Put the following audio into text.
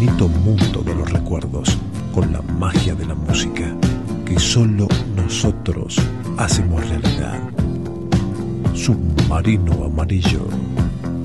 infinito mundo de los recuerdos, con la magia de la música que solo nosotros hacemos realidad. Submarino Amarillo.